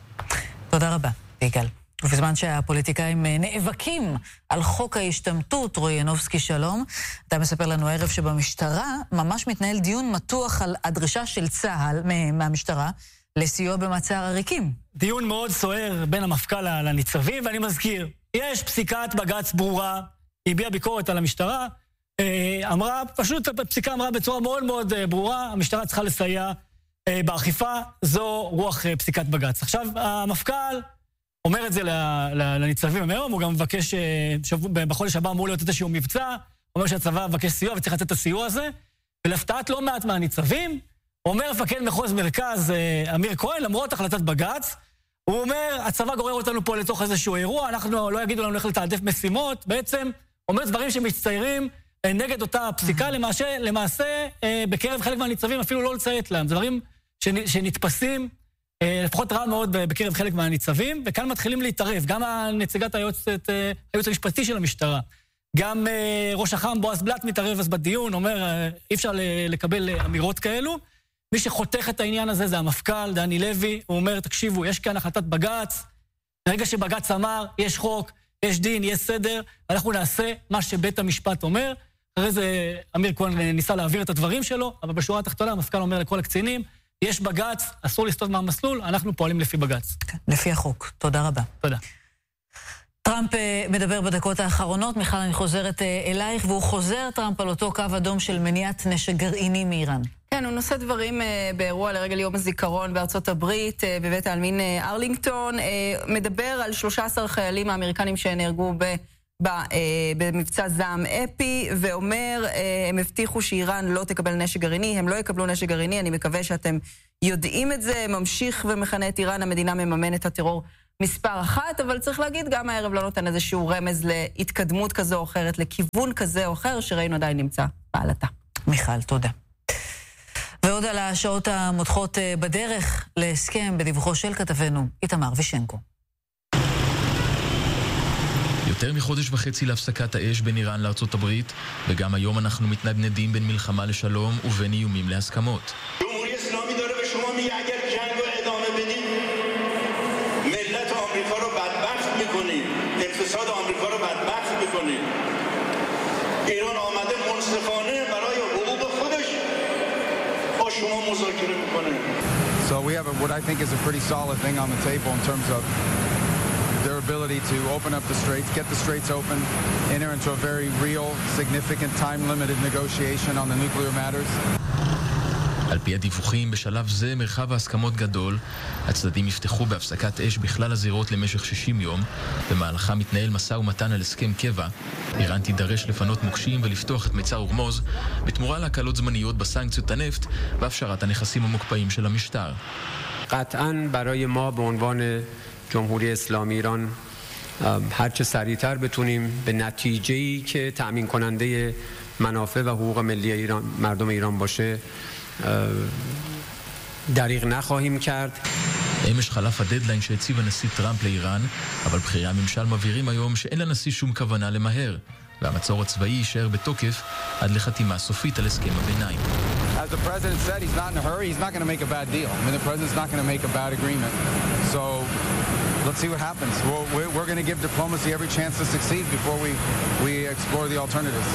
תודה רבה יגאל. ובזמן שהפוליטיקאים נאבקים על חוק ההשתמטות, רועי ינובסקי, שלום, אתה מספר לנו ערב שבמשטרה ממש מתנהל דיון מתוח על הדרישה של צה"ל מהמשטרה לסיוע במעצר עריקים. דיון מאוד סוער בין המפכ"ל לניצבים, ואני מזכיר, יש פסיקת בג"ץ ברורה, היא הביעה ביקורת על המשטרה, אמרה, פשוט הפסיקה אמרה בצורה מאוד מאוד ברורה, המשטרה צריכה לסייע באכיפה, זו רוח פסיקת בג"ץ. עכשיו, המפכ"ל אומר את זה לניצבים היום, הוא גם מבקש, בחודש הבא אמור להיות איזשהו מבצע, אומר שהצבא מבקש סיוע וצריך לתת את הסיוע הזה, ולהפתעת לא מעט מהניצבים, אומר מפקד מחוז מרכז אמיר כהן, למרות החלטת בג"ץ, הוא אומר, הצבא גורר אותנו פה לתוך איזשהו אירוע, אנחנו לא יגידו לנו איך לתעדף משימות, בעצם אומר דברים שמצטיירים נגד אותה פסיקה, למעשה בקרב חלק מהניצבים אפילו לא לציית להם, זה דברים שנתפסים לפחות רע מאוד בקרב חלק מהניצבים, וכאן מתחילים להתערב, גם נציגת היועץ המשפטי של המשטרה, גם ראש אח"מ בועז בלט מתערב אז בדיון, אומר אי אפשר לקבל אמירות כאלו, מי שחותך את העניין הזה זה המפכ"ל, דני לוי, הוא אומר, תקשיבו, יש כאן החלטת בג"ץ, ברגע שבג"ץ אמר, יש חוק, יש דין, יש סדר, אנחנו נעשה מה שבית המשפט אומר, אחרי זה אמיר כהן ניסה להעביר את הדברים שלו, אבל בשורה התחתונה המפכ"ל אומר לכל הקצינים, יש בג"ץ, אסור לסטות מהמסלול, אנחנו פועלים לפי בג"ץ. לפי החוק. תודה רבה. תודה. טראמפ מדבר בדקות האחרונות, מיכל אני חוזרת אלייך, והוא חוזר טראמפ על אותו קו אדום של מניעת נשק גרעיני מאיראן. כן, הוא נושא דברים באירוע לרגל יום הזיכרון בארצות הברית, בבית העלמין ארלינגטון, מדבר על 13 חיילים האמריקנים שנהרגו במבצע זעם אפי, ואומר, הם הבטיחו שאיראן לא תקבל נשק גרעיני, הם לא יקבלו נשק גרעיני, אני מקווה שאתם יודעים את זה, ממשיך ומכנה את איראן, המדינה מממנת הטרור מספר אחת, אבל צריך להגיד, גם הערב לא נותן איזשהו רמז להתקדמות כזו או אחרת, לכיוון כזה או אחר, שראינו עדיין נמצא בעלתה. מיכל, תודה. ועוד על השעות המותחות בדרך להסכם בדיווחו של כתבנו איתמר וישנקו. יותר מחודש וחצי להפסקת האש בין איראן לארצות הברית, וגם היום אנחנו מתנדנדים בין מלחמה לשלום ובין איומים להסכמות. اقتصاد آمریکا رو بدبخت می‌کنه. ایران آمده منصفانه برای حقوق خودش با شما مذاکره می‌کنه. So we have what I think is a pretty solid thing on the table in terms of their ability to open up the straits, get the straits open, enter into a very real, significant, time-limited negotiation on the nuclear matters. על פי הדיווחים, בשלב זה מרחב ההסכמות גדול, הצדדים יפתחו בהפסקת אש בכלל הזירות למשך 60 יום, במהלכה מתנהל משא ומתן על הסכם קבע. איראן תידרש לפנות מוקשים ולפתוח את מצר הורמוז, בתמורה להקלות זמניות בסנקציות הנפט והפשרת הנכסים המוקפאים של המשטר. قطعاً برای ما به عنوان جمهوری اسلامی ایران هر چه سریعتر بتونیم به نتیجه‌ای که تأمین کننده منافع و حقوق ملی ایران مردم ایران باشه דריג נחוהים کرد. אמש חלף הדדליין שהציב הנשיא טראמפ לאיראן, אבל בכירי הממשל מבהירים היום שאין לנשיא שום כוונה למהר, והמצור הצבאי יישאר בתוקף עד לחתימה סופית על הסכם הביניים. As the president said, he's not in a hurry. He's not going to make a bad deal. I mean, the president's not going to make a bad agreement. So let's see what happens. We're going to give diplomacy every chance to succeed before we explore the alternatives.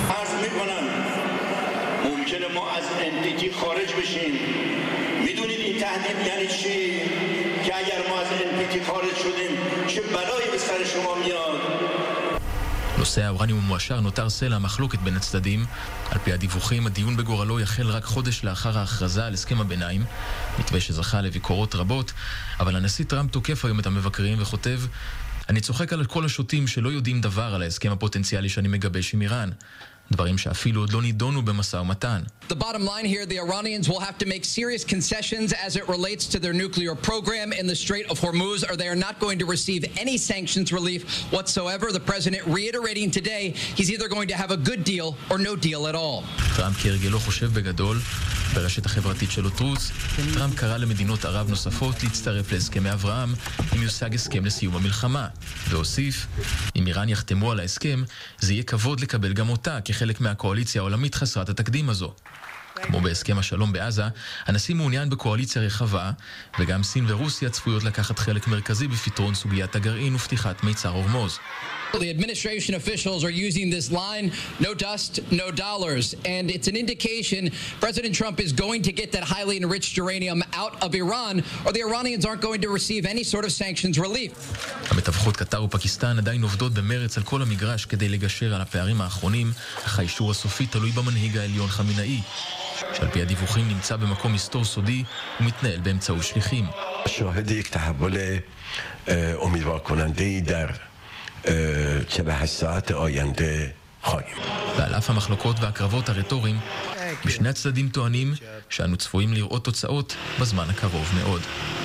ممکنه ما از NPT خارج بشیم. میدونید این تهدید یعنی چی؟ که اگر ما از NPT خارج شدیم چه بلایی به سر شما میاد؟ נושא האורניום המועשר נותר סלע המחלוקת בין הצדדים. על פי הדיווחים, הדיון בגורלו יחל רק חודש לאחר ההכרזה על הסכם הביניים, מתווה שזכה לביקורות רבות, אבל הנשיא טראמפ תוקף היום את המבקרים וכותב, אני צוחק על כל השוטים שלא יודעים דבר על ההסכם הפוטנציאלי שאני מגבש עם איראן. דברים שאפילו עוד לא נידונו במשא ומתן. The bottom line here, the Iranians will have to make serious concessions as it relates to their nuclear program in the Strait of Hormuz, or they are not going to receive any sanctions relief whatsoever. The president reiterating today, he's either going to have a good deal or no deal at all. טראמפ כהרגלו חושב בגדול. ברשת החברתית שלו טרוץ, טראמפ קרא למדינות ערב נוספות להצטרף להסכמי אברהם אם יושג הסכם לסיום המלחמה. והוסיף, אם איראן יחתמו על ההסכם, זה יהיה כבוד לקבל גם אותה כחלק מהקואליציה העולמית חסרת התקדים הזו. כמו בהסכם השלום בעזה, הנשיא מעוניין בקואליציה רחבה, וגם סין ורוסיה צפויות לקחת חלק מרכזי בפתרון סוגיית הגרעין ופתיחת מיצר הורמוז. The administration officials are using this line, no dust, no dollars, and it's an indication President Trump is going to get that highly enriched uranium out of Iran, or the Iranians aren't going to receive any sort of sanctions relief. המתווכות קטר ופקיסטן עדיין עובדות במרץ על כל המגרש כדי לגשר על הפערים האחרונים, אך האישור הסופי תלוי במנהיג העליון חמינאי, שעל פי הדיווחים נמצא במקום מסתור סודי ומתנהל באמצעות שליחים. شاهد یک تحول امیدوار کننده در 48 ساعت آینده خواهیم. ועל אף המחלוקות והקרבות הרטוריים, בשני הצדדים טוענים שאנו צפויים לראות תוצאות בזמן הקרוב מאוד.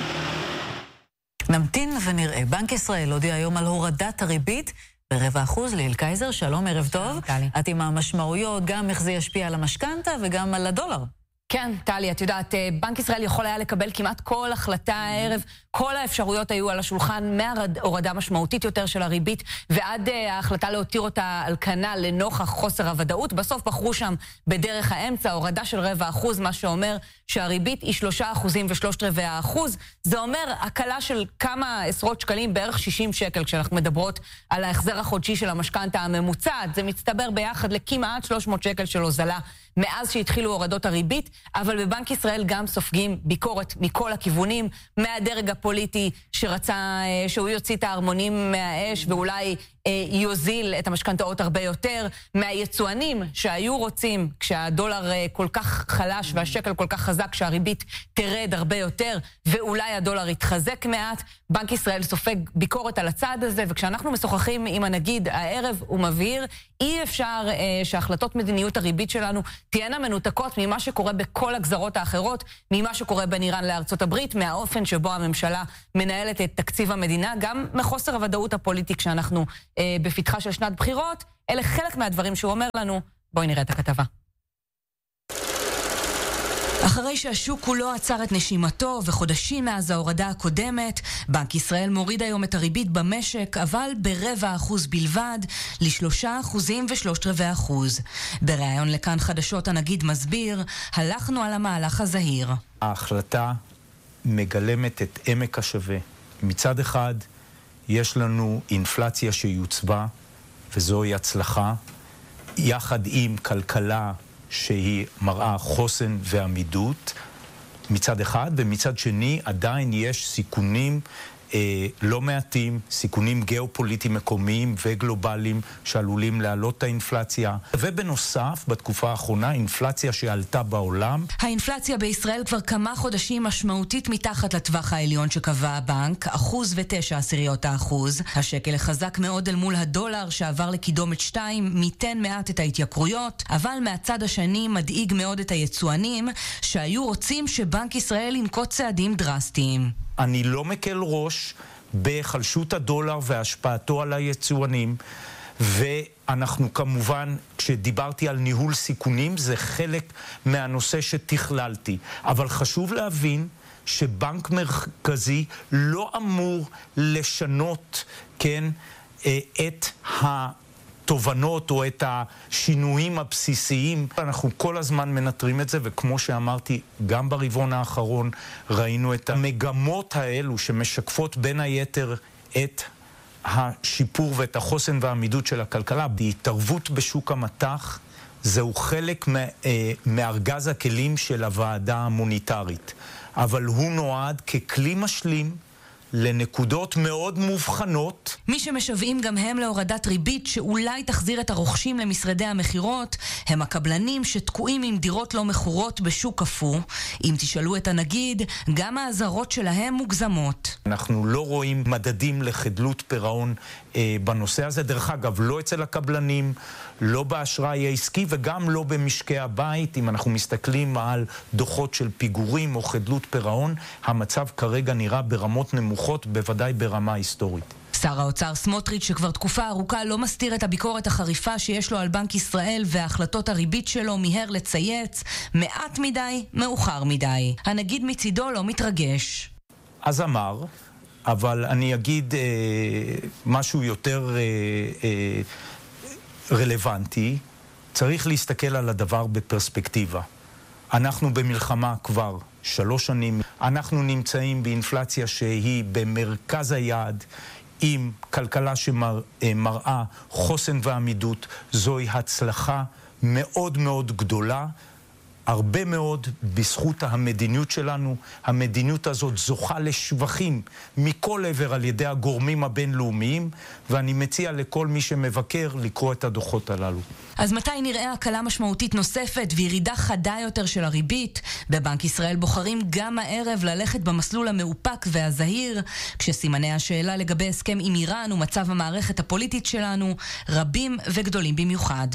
נמתין ונראה. בנק ישראל הודיע היום על הורדת הריבית ב0.25%. ליל קייזר, שלום, ערב טוב. את עם המשמעויות, גם איך זה ישפיע על המשכנתה וגם על הדולר. כן, טלי, את יודעת, בנק ישראל יכול היה לקבל כמעט כל החלטה הערב, כל האפשרויות היו על השולחן, מהורדה משמעותית יותר של הריבית, ועד ההחלטה להותיר אותה על כנה לנוכח חוסר הוודאות. בסוף בחרו שם בדרך האמצע, הורדה של 0.25%, מה שאומר שהריבית היא 3.3%. זה אומר הקלה של כמה עשרות שקלים, בערך 60 שקל, כשאנחנו מדברות על ההחזר החודשי של המשכנתה הממוצעת. זה מצטבר ביחד לכמעט 300 שקל של הוזלה מאז שהתחילו הורדות הריבית, אבל בבנק ישראל גם סופגים ביקורת מכל הכיוונים, מהדרג הפוליטי שרצה שהוא יוציא את ההרמונים מהאש ואולי יוזיל את המשכנתאות הרבה יותר, מהיצואנים שהיו רוצים כשהדולר כל כך חלש והשקל כל כך חזק שהריבית תרד הרבה יותר ואולי הדולר יתחזק מעט. בנק ישראל סופג ביקורת על הצעד הזה, וכשאנחנו משוחחים עם הנגיד הערב הוא מבהיר, אי אפשר שהחלטות מדיניות הריבית שלנו תהיינה מנותקות ממה שקורה בכל הגזרות האחרות, ממה שקורה בין איראן לארצות הברית, מהאופן שבו הממשלה מנהלת את תקציב המדינה, גם מחוסר הוודאות הפוליטי כשאנחנו בפתחה של שנת בחירות. אלה חלק מהדברים שהוא אומר לנו. בואי נראה את הכתבה. אחרי שהשוק כולו עצר את נשימתו וחודשים מאז ההורדה הקודמת, בנק ישראל מוריד היום את הריבית במשק, אבל ב0.25% בלבד, ל3.3%. בריאיון לכאן חדשות הנגיד מסביר, הלכנו על המהלך הזהיר. ההחלטה מגלמת את עמק השווה. מצד אחד, יש לנו אינפלציה שיוצבה, וזוהי הצלחה, יחד עם כלכלה שהיא מראה חוסן ועמידות מצד אחד, ומצד שני עדיין יש סיכונים לא מעטים, סיכונים גיאופוליטיים מקומיים וגלובליים שעלולים להעלות את האינפלציה. ובנוסף, בתקופה האחרונה, אינפלציה שעלתה בעולם. האינפלציה בישראל כבר כמה חודשים משמעותית מתחת לטווח העליון שקבע הבנק, 1.9%. השקל חזק מאוד אל מול הדולר שעבר לקידומת 2, מיתן מעט את ההתייקרויות, אבל מהצד השני מדאיג מאוד את היצואנים שהיו רוצים שבנק ישראל ינקוט צעדים דרסטיים. אני לא מקל ראש בחלשות הדולר והשפעתו על היצואנים, ואנחנו כמובן, כשדיברתי על ניהול סיכונים, זה חלק מהנושא שתכללתי. אבל חשוב להבין שבנק מרכזי לא אמור לשנות, כן, את התובנות או את השינויים הבסיסיים. אנחנו כל הזמן מנטרים את זה, וכמו שאמרתי, גם ברבעון האחרון ראינו את המגמות האלו שמשקפות בין היתר את השיפור ואת החוסן והעמידות של הכלכלה. בהתערבות בשוק המטח זהו חלק מארגז הכלים של הוועדה המוניטרית, אבל הוא נועד ככלי משלים לנקודות מאוד מובחנות. מי שמשוועים גם הם להורדת ריבית שאולי תחזיר את הרוכשים למשרדי המחירות, הם הקבלנים שתקועים עם דירות לא מכורות בשוק קפוא. אם תשאלו את הנגיד, גם האזהרות שלהם מוגזמות. אנחנו לא רואים מדדים לחדלות פירעון בנושא הזה. דרך אגב, לא אצל הקבלנים, לא באשראי העסקי וגם לא במשקי הבית. אם אנחנו מסתכלים על דוחות של פיגורים או חדלות פירעון, המצב כרגע נראה ברמות נמוכות, בוודאי ברמה היסטורית. שר האוצר סמוטריץ' שכבר תקופה ארוכה לא מסתיר את הביקורת החריפה שיש לו על בנק ישראל והחלטות הריבית שלו, מיהר לצייץ, מעט מדי, מאוחר מדי. הנגיד מצידו לא מתרגש. אז אמר, אבל אני אגיד משהו יותר רלוונטי. צריך להסתכל על הדבר בפרספקטיבה. אנחנו במלחמה כבר 3 שנים. אנחנו נמצאים באינפלציה שהיא במרכז היעד, עם כלכלה שמראה חוסן ועמידות. זוהי הצלחה מאוד מאוד גדולה, הרבה מאוד בזכות המדיניות שלנו. המדיניות הזאת זוכה לשבחים מכל עבר על ידי הגורמים הבינלאומיים, ואני מציע לכל מי שמבקר לקרוא את הדוחות הללו. אז מתי נראה הקלה משמעותית נוספת וירידה חדה יותר של הריבית? בבנק ישראל בוחרים גם הערב ללכת במסלול המאופק והזהיר, כשסימני השאלה לגבי הסכם עם איראן ומצב המערכת הפוליטית שלנו רבים וגדולים במיוחד.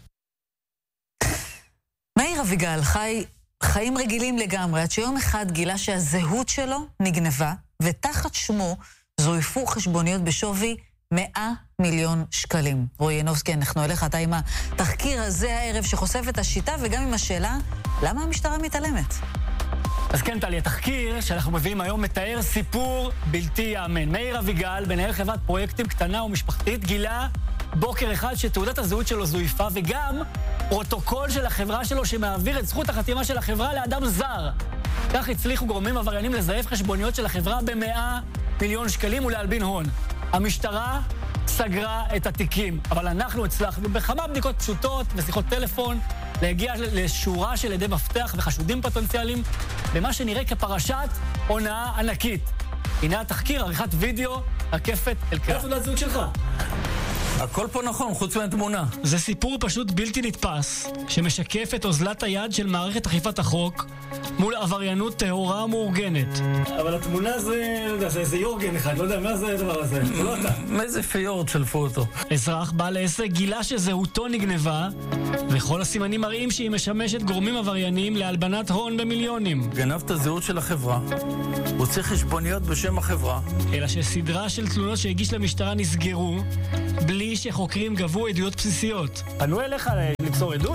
מאיר אביגל חי חיים רגילים לגמרי, עד שיום אחד גילה שהזהות שלו נגנבה, ותחת שמו זויפו חשבוניות בשווי 100 מיליון שקלים. רועי ינובסקי, אנחנו אליך, אתה עם התחקיר הזה הערב שחושף את השיטה, וגם עם השאלה, למה המשטרה מתעלמת? אז כן, טלי, התחקיר שאנחנו מביאים היום מתאר סיפור בלתי יאמן. מאיר אביגל, מנהל חברת פרויקטים קטנה ומשפחתית, גילה בוקר אחד שתעודת הזהות שלו זויפה, וגם פרוטוקול של החברה שלו שמעביר את זכות החתימה של החברה לאדם זר. כך הצליחו גורמים עבריינים לזייף חשבוניות של החברה ב100 מיליון שקלים ולהלבין הון. המשטרה סגרה את התיקים, אבל אנחנו הצלחנו בכמה בדיקות פשוטות ושיחות טלפון להגיע לשורה של עדי מפתח וחשודים פוטנציאליים במה שנראה כפרשת הונאה ענקית. הנה התחקיר, עריכת וידאו, רקפת אלקה. איפה תעודת זהות שלך? הכל פה נכון, חוץ מהתמונה. זה סיפור פשוט בלתי נתפס, שמשקף את אוזלת היד של מערכת אכיפת החוק מול עבריינות טהורה מאורגנת. אבל התמונה זה יורגן אחד, לא יודע, מה זה הדבר הזה? זה לא אתה. מאיזה פיורט שלפו אותו. אזרח בעל עסק גילה שזהותו נגנבה, וכל הסימנים מראים שהיא משמשת גורמים עבריינים להלבנת הון במיליונים. גנב את הזהות של החברה, הוא צריך חשבוניות בשם החברה. אלא שסדרה של תלונות שהגיש למשטרה נסגרו, בלי שחוקרים גבו עדויות בסיסיות. פנו אליך למסור עדות?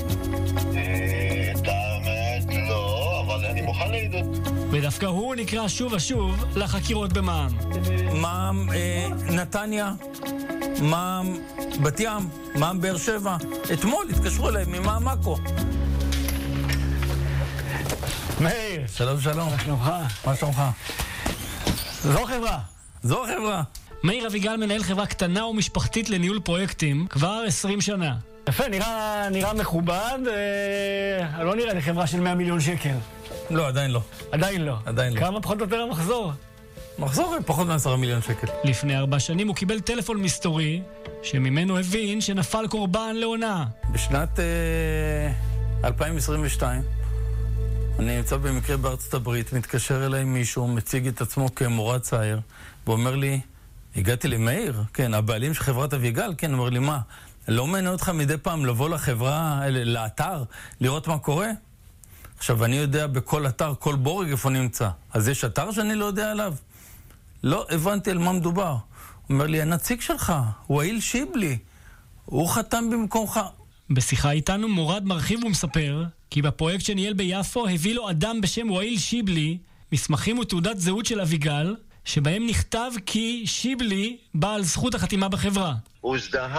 את האמת לא, אבל אני מוכן לעדות. ודווקא הוא נקרא שוב ושוב לחקירות במע"מ. מע"מ נתניה, מע"מ בת ים, מע"מ באר שבע. אתמול התקשרו אליי ממע"מ עכו. מאיר. שלום, שלום. מה שלומך? מה שלומך? זו חברה. מאיר אביגל מנהל חברה קטנה ומשפחתית לניהול פרויקטים כבר 20 שנה. יפה, נראה מכובד, לא נראה לי חברה של 100 מיליון שקל. לא, עדיין לא. עדיין לא? עדיין לא. כמה פחות או יותר המחזור? מחזור פחות מ10 מיליון שקל. לפני 4 שנים הוא קיבל טלפון מסתורי, שממנו הבין שנפל קורבן להונאה. בשנת 2022, אני נמצא במקרה בארצות הברית, מתקשר אליי מישהו, מציג את עצמו כמורד צעיר, ואומר לי, הגעתי למאיר, כן, הבעלים של חברת אביגל, כן, אומר לי, מה, לא מעניין אותך מדי פעם לבוא לחברה, לאתר, לראות מה קורה? עכשיו, אני יודע בכל אתר, כל בורג איפה נמצא. אז יש אתר שאני לא יודע עליו? לא הבנתי על מה מדובר. אומר לי, הנציג שלך, ואיל שיבלי, הוא חתם במקומך. בשיחה איתנו מורד מרחיב ומספר, כי בפרויקט שניהל ביפו הביא לו אדם בשם ואיל שיבלי, מסמכים ותעודת זהות של אביגל, שבהם נכתב כי שיבלי בעל זכות החתימה בחברה. הוא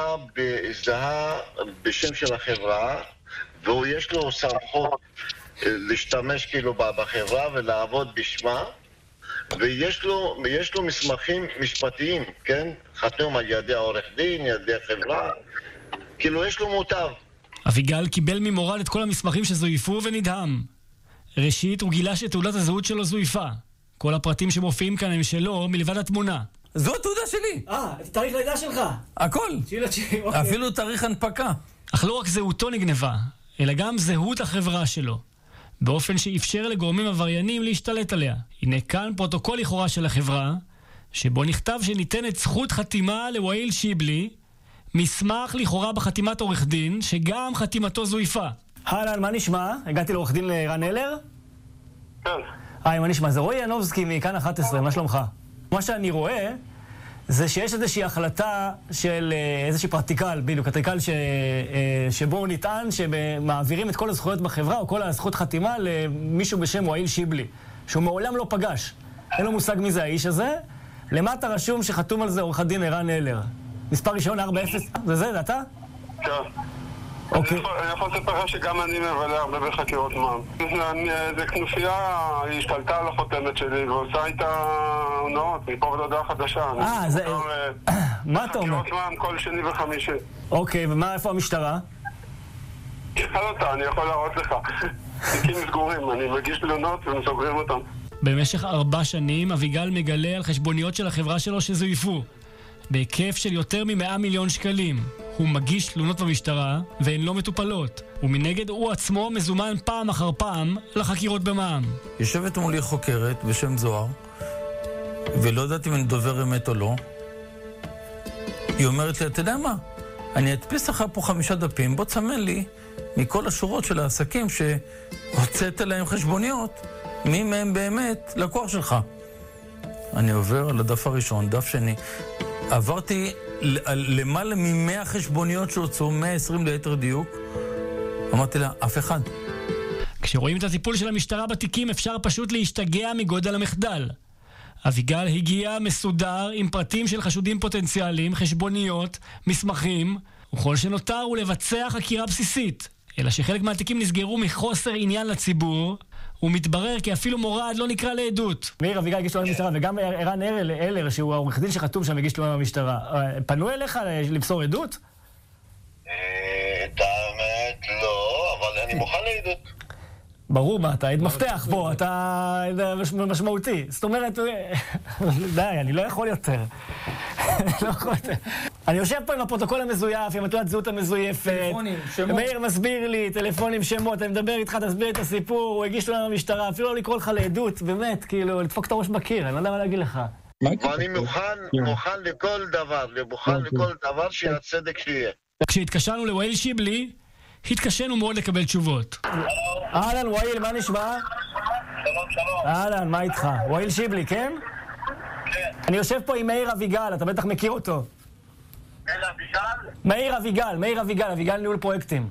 הזדהה בשם של החברה, והוא יש לו סמכות להשתמש כאילו בחברה ולעבוד בשמה, ויש לו מסמכים משפטיים, כן? חתום על ידי העורך דין, ידי החברה, כאילו יש לו מוטב. אביגל קיבל ממורד את כל המסמכים שזויפו ונדהם. ראשית, הוא גילה שתעודת הזהות שלו זויפה. כל הפרטים שמופיעים כאן הם שלו מלבד התמונה. זו התעודה שלי. תאריך לידה שלך. הכל. אפילו תאריך הנפקה. אך לא רק זהותו נגנבה, אלא גם זהות החברה שלו, באופן שאפשר לגורמים עבריינים להשתלט עליה. הנה כאן פרוטוקול לכאורה של החברה, שבו נכתב שניתנת זכות חתימה לואיל שיבלי, מסמך לכאורה בחתימת עורך דין, שגם חתימתו זויפה. הלאה, מה נשמע? הגעתי לעורך דין רן אלר? כן. היי, מה נשמע? זה רועי ינובסקי מכאן 11, מה שלומך? מה שאני רואה זה שיש איזושהי החלטה של איזושהי פרקטיקל, בדיוק, פרקטיקל שבו נטען שמעבירים את כל הזכויות בחברה, או כל הזכות חתימה למישהו בשם ואיל שיבלי, שהוא מעולם לא פגש. אין לו מושג מי זה האיש הזה. למטה רשום שחתום על זה עורך הדין רן אלר. מספר ראשון 40, זה אתה? כן. אוקיי. אני יכול לספר לך שגם אני מבלה הרבה בחקירות מע"מ. זה כנופיה, היא השתלטה על החותמת שלי ועושה איתה הונאות, מפה ועד הודעה חדשה. זה... מה אתה אומר? חקירות מע"מ כל שני וחמישי. אוקיי, ומה, איפה המשטרה? אני יכול להראות לך. תיקים סגורים, אני מגיש תלונות והם סוגרים אותם. במשך 4 שנים אביגל מגלה על חשבוניות של החברה שלו שזויפו, בהיקף של יותר מ100 מיליון שקלים. הוא מגיש תלונות במשטרה והן לא מטופלות, ומנגד הוא עצמו מזומן פעם אחר פעם לחקירות במע"מ. יושבת מולי חוקרת בשם זוהר, ולא יודעת אם אני דובר אמת או לא. היא אומרת לי, אתה יודע מה? אני אדפיס לך פה 5 דפים, בוא תסמן לי מכל השורות של העסקים שהוצאת להם חשבוניות, מי מהם באמת לקוח שלך. אני עובר על הדף הראשון, דף שני. עברתי למעלה מ100 חשבוניות שהוצאו, 120 ליתר דיוק. אמרתי לה, אף אחד. כשרואים את הטיפול של המשטרה בתיקים אפשר פשוט להשתגע מגודל המחדל. אביגל הגיע מסודר עם פרטים של חשודים פוטנציאליים, חשבוניות, מסמכים, וכל שנותר הוא לבצע חקירה בסיסית. אלא שחלק מהתיקים נסגרו מחוסר עניין לציבור, ומתברר כי אפילו מורד לא נקרא לעדות. מאיר אביגל הגיש לו למשטרה, וגם רן אלר, שהוא העורך דין שחתום שם, הגיש לו למשטרה. פנו אליך למסור עדות? את האמת לא, מוכן לעדות. ברור מה, אתה עד מפתח פה, אתה משמעותי. זאת אומרת, די, אני לא יכול יותר. אני יושב פה עם הפרוטוקול המזויף, עם התעודת זהות המזויפת. טלפונים, שמות. מאיר מסביר לי, טלפונים, שמות, אני מדבר איתך, תסביר את הסיפור, הוא הגיש לנו למשטרה, אפילו לא לקרוא לך לעדות, באמת, כאילו, לדפוק את הראש בקיר, אני לא יודע מה להגיד לך. ואני מוכן לכל דבר שהצדק שיהיה. כשהתקשרנו לוויל שיבלי, התקשנו מאוד לקבל תשובות. אהלן, וויל, מה נשמע? שלום. אהלן, מה איתך? וויל שיבלי, כן? כן. אני יושב פה עם מאיר אביגל, אתה בטח מכיר אותו. מאיר אביגל? מאיר אביגל, אביגל ניהול פרויקטים.